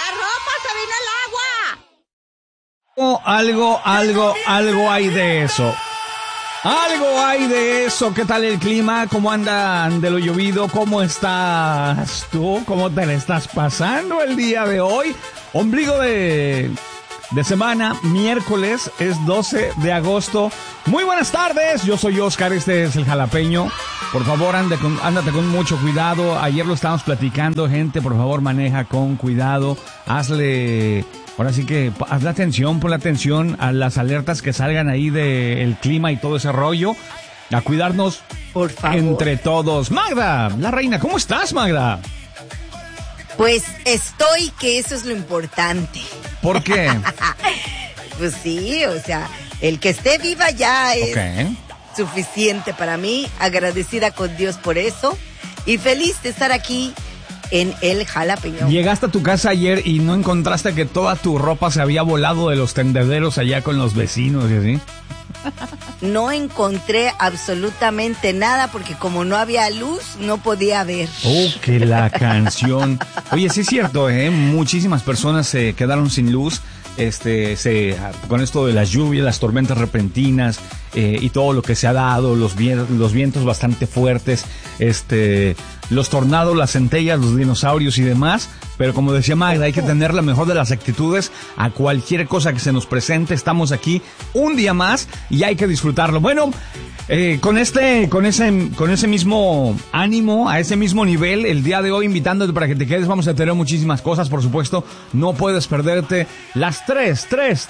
ropa! ¡Se vino el agua! Algo hay de eso. Algo hay de eso. ¿Qué tal el clima? ¿Cómo andan de lo llovido? ¿Cómo estás tú? ¿Cómo te la estás pasando el día de hoy? Ombligo de semana, miércoles, es 12 de agosto. Muy buenas tardes, yo soy Oscar, este es el Jalapeño. Por favor, ándate con mucho cuidado. Ayer lo estábamos platicando, gente, por favor, maneja con cuidado. Ahora sí que hazle atención, ponle atención a las alertas que salgan ahí del clima y todo ese rollo. A cuidarnos, por favor, entre todos. Magda, la reina, ¿cómo estás, Magda? Pues estoy, que eso es lo importante. ¿Por qué? Pues sí, o sea, el que esté viva ya es suficiente para mí. Agradecida con Dios por eso y feliz de estar aquí en el Jalapeño. Llegaste a tu casa ayer y no encontraste que toda tu ropa se había volado de los tendederos allá con los vecinos y así. No encontré absolutamente nada porque como no había luz, no podía ver. Oh, que la canción. Oye, sí es cierto, muchísimas personas se quedaron sin luz. Con esto de las lluvias, las tormentas repentinas y todo lo que se ha dado, los vientos bastante fuertes, los tornados, las centellas, los dinosaurios y demás. Pero como decía Magda, hay que tener la mejor de las actitudes a cualquier cosa que se nos presente. Estamos aquí un día más y hay que disfrutarlo. Bueno, con ese mismo ánimo, a ese mismo nivel, el día de hoy invitándote para que te quedes, vamos a tener muchísimas cosas, por supuesto. No puedes perderte las tres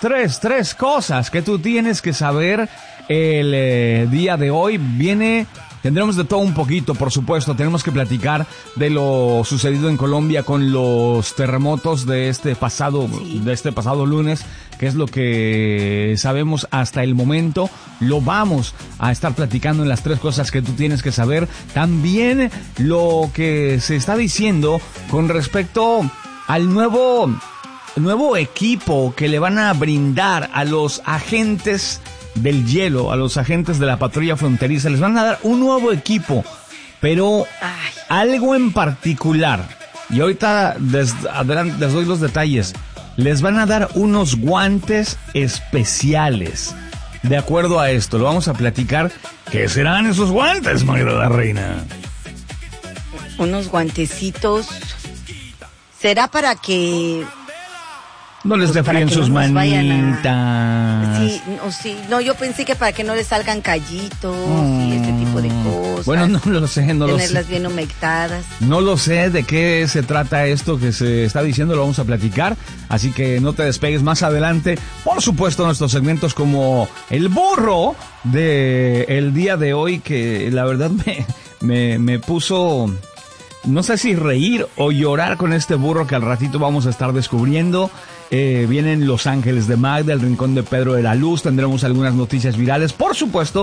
cosas que tú tienes que saber el día de hoy. Tendremos de todo un poquito, por supuesto. Tenemos que platicar de lo sucedido en Colombia con los terremotos de este pasado lunes, que es lo que sabemos hasta el momento. Lo vamos a estar platicando en las tres cosas que tú tienes que saber. También lo que se está diciendo con respecto al nuevo equipo que le van a brindar a los agentes del hielo, a los agentes de la patrulla fronteriza. Les van a dar un nuevo equipo, pero algo en particular, y ahorita les doy los detalles. Les van a dar unos guantes especiales. De acuerdo a esto, lo vamos a platicar. ¿Qué serán esos guantes, Magda la Reina? Unos guantecitos. ¿Será para que no les refríen sus manitas? Sí, no, yo pensé que para que no les salgan callitos y este tipo de cosas. Bueno, no lo sé, tenerlas bien humectadas. No lo sé de qué se trata esto que se está diciendo, lo vamos a platicar, así que no te despegues más adelante. Por supuesto, nuestros segmentos como el burro de el día de hoy, que la verdad me puso, no sé si reír o llorar con este burro que al ratito vamos a estar descubriendo. Vienen Los Ángeles de Magda, el Rincón de Pedro de la Luz, tendremos algunas noticias virales, por supuesto,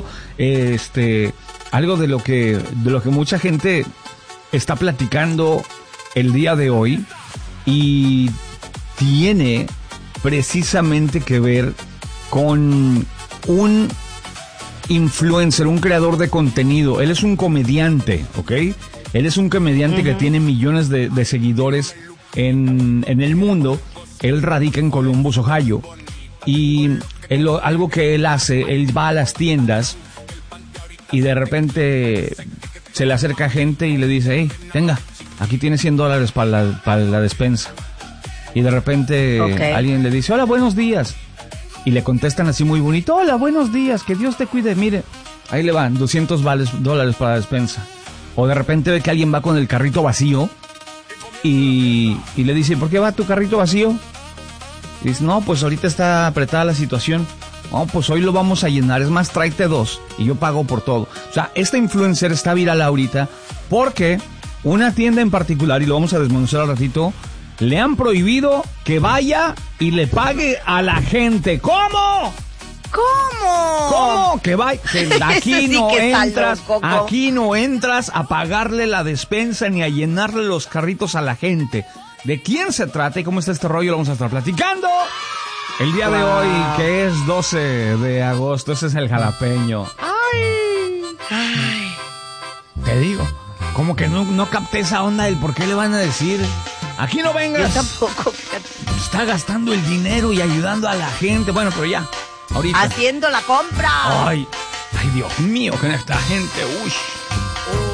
algo de lo que mucha gente está platicando el día de hoy y tiene precisamente que ver con un influencer, un creador de contenido. Él es un comediante, ¿ok? Él es un comediante que tiene millones de seguidores en el mundo. Él radica en Columbus, Ohio, y algo que él hace, él va a las tiendas y de repente se le acerca gente y le dice: hey, tenga, aquí tiene $100 para la despensa. Y de repente alguien le dice: hola, buenos días. Y le contestan así muy bonito: hola, buenos días, que Dios te cuide, mire, ahí le van $200 para la despensa. O de repente ve que alguien va con el carrito vacío y le dice: ¿por qué va tu carrito vacío? Y dice: no, pues ahorita está apretada la situación. No, pues hoy lo vamos a llenar, es más, tráete 2 y yo pago por todo. O sea, esta influencer está viral ahorita porque una tienda en particular, y lo vamos a desmenuzar al ratito, le han prohibido que vaya y le pague a la gente. ¿Cómo? ¿Cómo? Que aquí no entras a pagarle la despensa ni a llenarle los carritos a la gente. ¿De quién se trata y cómo está este rollo? Lo vamos a estar platicando el día de hoy, que es 12 de agosto. Ese es el Jalapeño. ¡Ay! Te digo, como que no capté esa onda del por qué le van a decir: aquí no vengas. Yo tampoco, fíjate. está gastando el dinero y ayudando a la gente. Bueno, pero ya, ahorita. Haciendo la compra. Ay, Dios mío, con esta gente, uy.